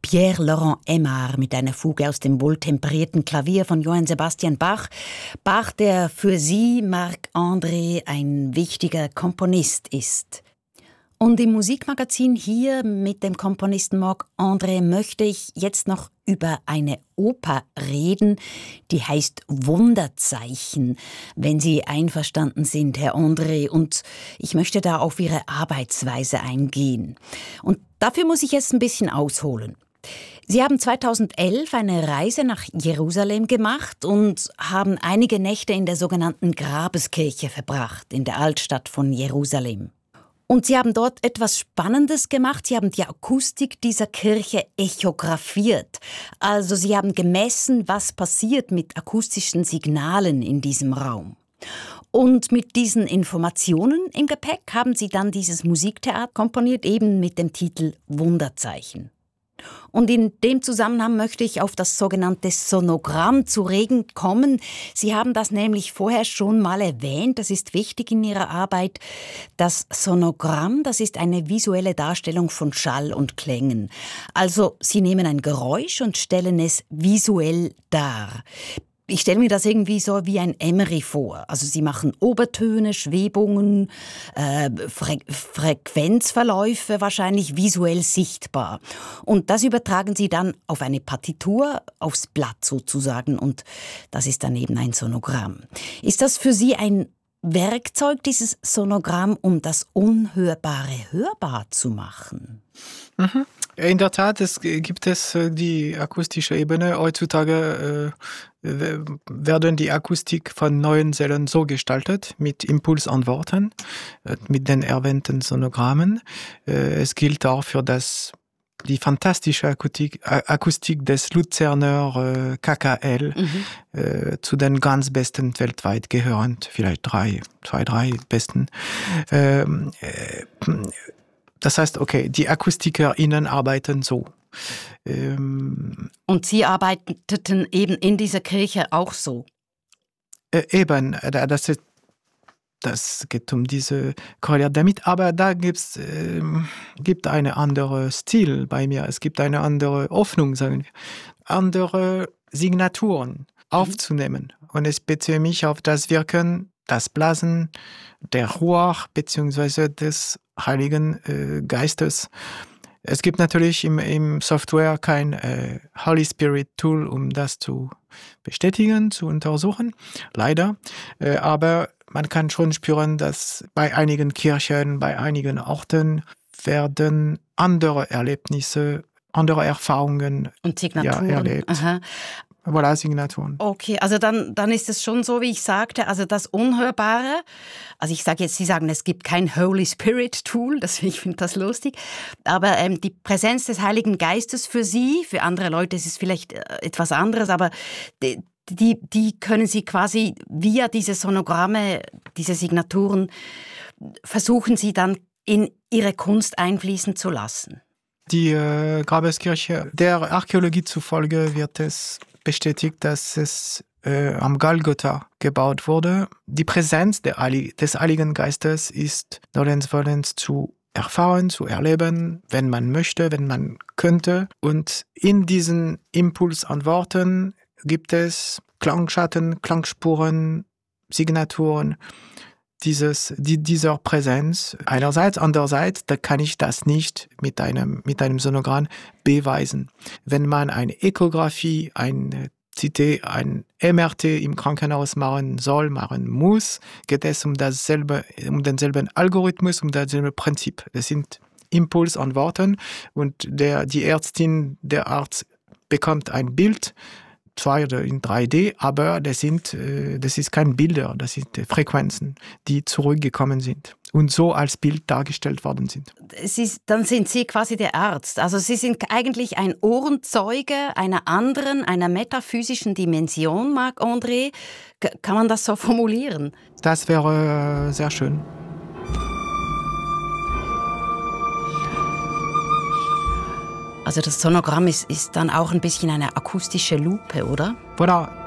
Pierre-Laurent Aimard mit einer Fuge aus dem wohltemperierten Klavier von Johann Sebastian Bach. Bach, der für Sie, Marc-André, ein wichtiger Komponist ist. Und im Musikmagazin hier mit dem Komponisten Marc-André möchte ich jetzt noch über eine Oper reden, die heißt Wunderzeichen, wenn Sie einverstanden sind, Herr André. Und ich möchte da auf Ihre Arbeitsweise eingehen. Und dafür muss ich jetzt ein bisschen ausholen. Sie haben 2011 eine Reise nach Jerusalem gemacht und haben einige Nächte in der sogenannten Grabeskirche verbracht, in der Altstadt von Jerusalem. Und Sie haben dort etwas Spannendes gemacht. Sie haben die Akustik dieser Kirche echographiert. Also Sie haben gemessen, was passiert mit akustischen Signalen in diesem Raum. Und mit diesen Informationen im Gepäck haben Sie dann dieses Musiktheater komponiert, eben mit dem Titel Wunderzeichen. Und in dem Zusammenhang möchte ich auf das sogenannte Sonogramm zu reden kommen. Sie haben das nämlich vorher schon mal erwähnt, das ist wichtig in Ihrer Arbeit. Das Sonogramm, das ist eine visuelle Darstellung von Schall und Klängen. Also Sie nehmen ein Geräusch und stellen es visuell dar. Ich stelle mir das irgendwie so wie ein Emery vor. Also Sie machen Obertöne, Schwebungen, Frequenzverläufe wahrscheinlich visuell sichtbar. Und das übertragen Sie dann auf eine Partitur, aufs Blatt sozusagen. Und das ist dann eben ein Sonogramm. Ist das für Sie ein Werkzeug, dieses Sonogramm, um das Unhörbare hörbar zu machen? Mhm. In der Tat, gibt es die akustische Ebene. Heutzutage werden die Akustik von neuen Zellen so gestaltet, mit Impulsantworten, mit den erwähnten Sonogrammen. Es gilt auch für die fantastische Akustik des Luzerner KKL, zu den ganz besten weltweit gehörend, vielleicht zwei, drei besten. Das heißt, okay, die AkustikerInnen arbeiten so. Und Sie arbeiteten eben in dieser Kirche auch so? Eben, das geht um diese Korrelation damit, aber da gibt eine andere Stil bei mir. Es gibt eine andere Hoffnung, sagen wir, andere Signaturen aufzunehmen. Und es beziehe mich auf das Wirken, das Blasen, der Ruach bzw. des Heiligen Geistes. Es gibt natürlich im Software kein Holy Spirit Tool, um das zu bestätigen, zu untersuchen, leider. Aber man kann schon spüren, dass bei einigen Kirchen, bei einigen Orten werden andere Erlebnisse, andere Erfahrungen und Signaturen erlebt. Aha. Voilà, Signaturen. Okay, also dann ist es schon so, wie ich sagte, also das Unhörbare, also ich sage jetzt, Sie sagen, es gibt kein Holy Spirit Tool, ich finde das lustig, aber die Präsenz des Heiligen Geistes für Sie, für andere Leute ist es vielleicht etwas anderes, aber die können Sie quasi via diese Sonogramme, diese Signaturen, versuchen Sie dann in Ihre Kunst einfließen zu lassen. Die Grabeskirche, der Archäologie zufolge wird es bestätigt, dass es am Golgotha gebaut wurde. Die Präsenz des Heiligen Geistes ist nolens zu erfahren, zu erleben, wenn man möchte, wenn man könnte. Und in diesen Impulsantworten gibt es Klangschatten, Klangspuren, Signaturen dieser Präsenz. Einerseits, andererseits, da kann ich das nicht mit einem Sonogramm beweisen. Wenn man eine Echographie, ein CT, ein MRT im Krankenhaus machen muss, geht es um denselben Algorithmus, um dasselbe Prinzip. Das sind Impulsantworten und die Ärztin, der Arzt bekommt ein Bild, 2 oder in 3D, aber das ist kein Bilder, das sind Frequenzen, die zurückgekommen sind und so als Bild dargestellt worden sind. Dann sind Sie quasi der Arzt. Also Sie sind eigentlich ein Ohrenzeuge einer metaphysischen Dimension, Marc-André. Kann man das so formulieren? Das wäre sehr schön. Also das Sonogramm ist dann auch ein bisschen eine akustische Lupe, oder? Voilà,